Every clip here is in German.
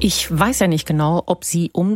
Ich weiß ja nicht genau, ob Sie um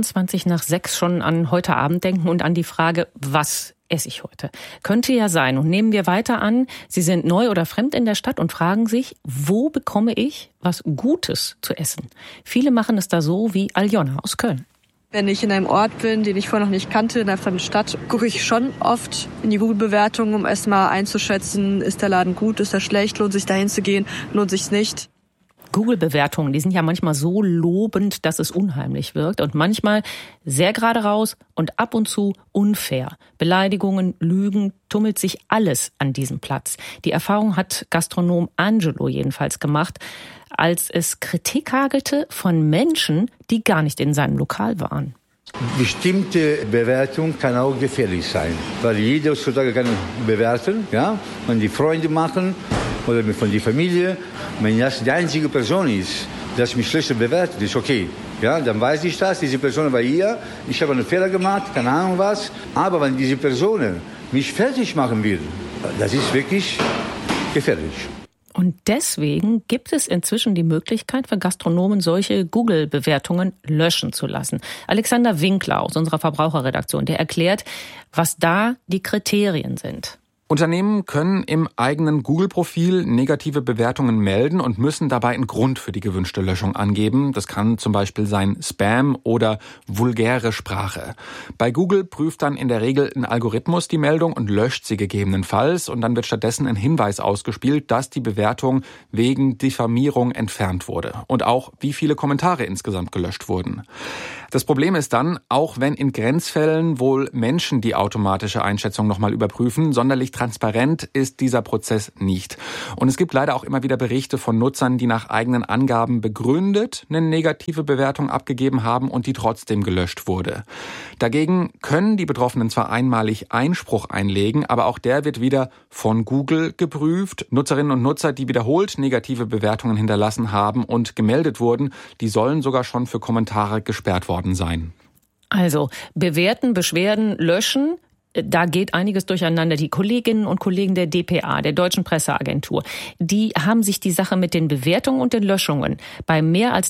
6:22 schon an heute Abend denken und an die Frage, was esse ich heute? Könnte ja sein. Und nehmen wir weiter an, Sie sind neu oder fremd in der Stadt und fragen sich, wo bekomme ich was Gutes zu essen? Viele machen es da so wie Aljona aus Köln. Wenn ich in einem Ort bin, den ich vorher noch nicht kannte, in einer fremden Stadt, gucke ich schon oft in die Google-Bewertungen, um erstmal einzuschätzen, ist der Laden gut, ist er schlecht, lohnt sich dahin zu gehen, lohnt sich's nicht. Google-Bewertungen, die sind ja manchmal so lobend, dass es unheimlich wirkt und manchmal sehr gerade raus und ab und zu unfair. Beleidigungen, Lügen, tummelt sich alles an diesem Platz. Die Erfahrung hat Gastronom Angelo jedenfalls gemacht, als es Kritik hagelte von Menschen, die gar nicht in seinem Lokal waren. Bestimmte Bewertung kann auch gefährlich sein, weil jeder heutzutage kann bewerten, ja, und die Freunde machen oder von der Familie. Wenn das die einzige Person ist, die mich schlecht bewertet, ist okay. Ja, dann weiß ich das, diese Person war hier, ich habe einen Fehler gemacht, keine Ahnung was. Aber wenn diese Person mich fertig machen will, das ist wirklich gefährlich. Und deswegen gibt es inzwischen die Möglichkeit für Gastronomen, solche Google-Bewertungen löschen zu lassen. Alexander Winkler aus unserer Verbraucherredaktion, der erklärt, was da die Kriterien sind. Unternehmen können im eigenen Google-Profil negative Bewertungen melden und müssen dabei einen Grund für die gewünschte Löschung angeben. Das kann zum Beispiel sein Spam oder vulgäre Sprache. Bei Google prüft dann in der Regel ein Algorithmus die Meldung und löscht sie gegebenenfalls. Und dann wird stattdessen ein Hinweis ausgespielt, dass die Bewertung wegen Diffamierung entfernt wurde. Und auch, wie viele Kommentare insgesamt gelöscht wurden. Das Problem ist dann, auch wenn in Grenzfällen wohl Menschen die automatische Einschätzung nochmal überprüfen, sonderlich transparent ist dieser Prozess nicht. Und es gibt leider auch immer wieder Berichte von Nutzern, die nach eigenen Angaben begründet eine negative Bewertung abgegeben haben und die trotzdem gelöscht wurde. Dagegen können die Betroffenen zwar einmalig Einspruch einlegen, aber auch der wird wieder von Google geprüft. Nutzerinnen und Nutzer, die wiederholt negative Bewertungen hinterlassen haben und gemeldet wurden, die sollen sogar schon für Kommentare gesperrt worden sein. Also bewerten, beschwerden, löschen. Da geht einiges durcheinander. Die Kolleginnen und Kollegen der dpa, der Deutschen Presseagentur, die haben sich die Sache mit den Bewertungen und den Löschungen bei mehr als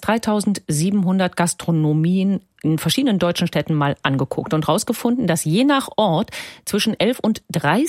3.700 Gastronomien in verschiedenen deutschen Städten mal angeguckt und rausgefunden, dass je nach Ort zwischen 11% und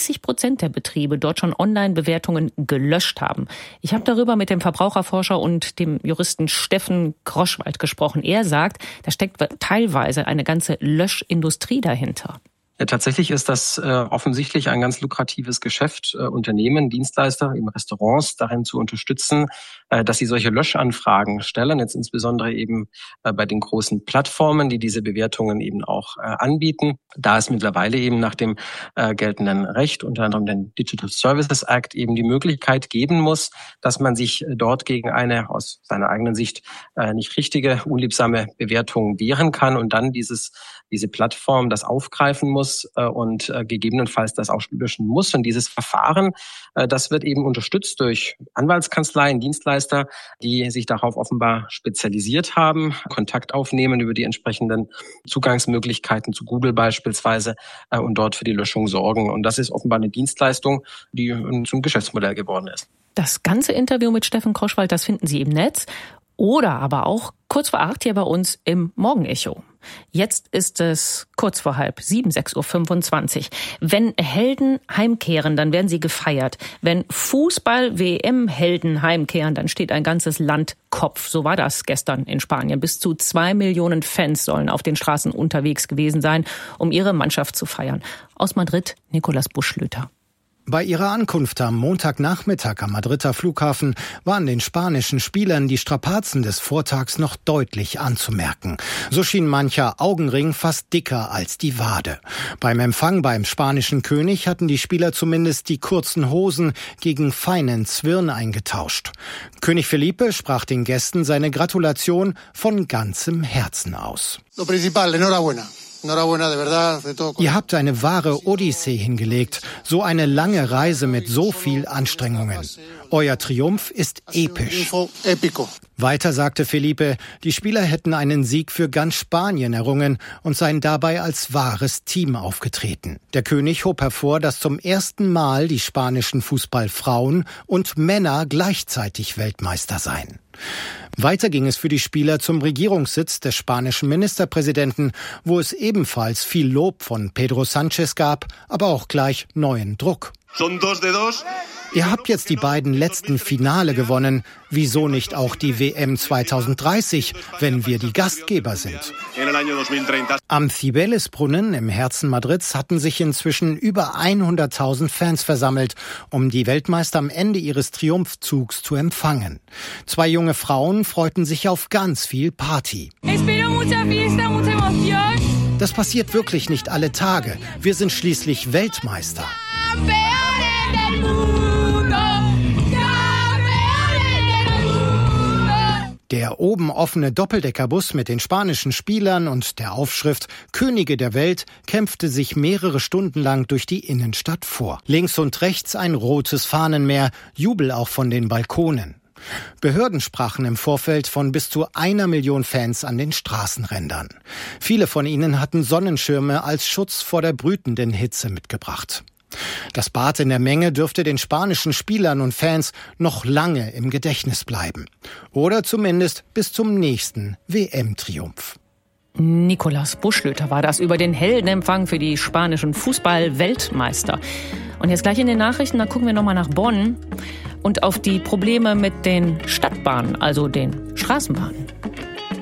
30% der Betriebe dort schon Online-Bewertungen gelöscht haben. Ich habe darüber mit dem Verbraucherforscher und dem Juristen Steffen Groschwald gesprochen. Er sagt, da steckt teilweise eine ganze Löschindustrie dahinter. Ja, tatsächlich ist das offensichtlich ein ganz lukratives Geschäft, Unternehmen, Dienstleister, eben Restaurants darin zu unterstützen, dass sie solche Löschanfragen stellen, jetzt insbesondere eben bei den großen Plattformen, die diese Bewertungen eben auch anbieten. Da es mittlerweile eben nach dem geltenden Recht, unter anderem den Digital Services Act, eben die Möglichkeit geben muss, dass man sich dort gegen eine aus seiner eigenen Sicht nicht richtige, unliebsame Bewertung wehren kann und dann diese Plattform das aufgreifen muss und gegebenenfalls das auch löschen muss. Und dieses Verfahren, das wird eben unterstützt durch Anwaltskanzleien, Dienstleister, die sich darauf offenbar spezialisiert haben, Kontakt aufnehmen über die entsprechenden Zugangsmöglichkeiten zu Google beispielsweise und dort für die Löschung sorgen. Und das ist offenbar eine Dienstleistung, die zum Geschäftsmodell geworden ist. Das ganze Interview mit Steffen Groschwald, das finden Sie im Netz. Oder aber auch kurz vor 8 hier bei uns im Morgenecho. Jetzt ist es kurz vor 6:30, 6:25 Uhr. Wenn Helden heimkehren, dann werden sie gefeiert. Wenn Fußball-WM-Helden heimkehren, dann steht ein ganzes Land Kopf. So war das gestern in Spanien. Bis zu 2 Millionen Fans sollen auf den Straßen unterwegs gewesen sein, um ihre Mannschaft zu feiern. Aus Madrid, Nicolas Buschlöter. Bei ihrer Ankunft am Montagnachmittag am Madrider Flughafen waren den spanischen Spielern die Strapazen des Vortags noch deutlich anzumerken. So schien mancher Augenring fast dicker als die Wade. Beim Empfang beim spanischen König hatten die Spieler zumindest die kurzen Hosen gegen feinen Zwirn eingetauscht. König Felipe sprach den Gästen seine Gratulation von ganzem Herzen aus. Lo principal, enhorabuena. Ihr habt eine wahre Odyssee hingelegt, so eine lange Reise mit so viel Anstrengungen. Euer Triumph ist episch. Weiter sagte Felipe, die Spieler hätten einen Sieg für ganz Spanien errungen und seien dabei als wahres Team aufgetreten. Der König hob hervor, dass zum ersten Mal die spanischen Fußballfrauen und Männer gleichzeitig Weltmeister seien. Weiter ging es für die Spieler zum Regierungssitz des spanischen Ministerpräsidenten, wo es ebenfalls viel Lob von Pedro Sánchez gab, aber auch gleich neuen Druck. Ihr habt jetzt die beiden letzten Finale gewonnen. Wieso nicht auch die WM 2030, wenn wir die Gastgeber sind? Am Cibeles-Brunnen im Herzen Madrids hatten sich inzwischen über 100.000 Fans versammelt, um die Weltmeister am Ende ihres Triumphzugs zu empfangen. 2 junge Frauen freuten sich auf ganz viel Party. Das passiert wirklich nicht alle Tage. Wir sind schließlich Weltmeister. Der oben offene Doppeldeckerbus mit den spanischen Spielern und der Aufschrift Könige der Welt kämpfte sich mehrere Stunden lang durch die Innenstadt vor. Links und rechts ein rotes Fahnenmeer, Jubel auch von den Balkonen. Behörden sprachen im Vorfeld von bis zu 1 Million Fans an den Straßenrändern. Viele von ihnen hatten Sonnenschirme als Schutz vor der brütenden Hitze mitgebracht. Das Bad in der Menge dürfte den spanischen Spielern und Fans noch lange im Gedächtnis bleiben. Oder zumindest bis zum nächsten WM-Triumph. Nikolaus Buschlöter war das über den Heldenempfang für die spanischen Fußball-Weltmeister. Und jetzt gleich in den Nachrichten, da gucken wir nochmal nach Bonn und auf die Probleme mit den Stadtbahnen, also den Straßenbahnen.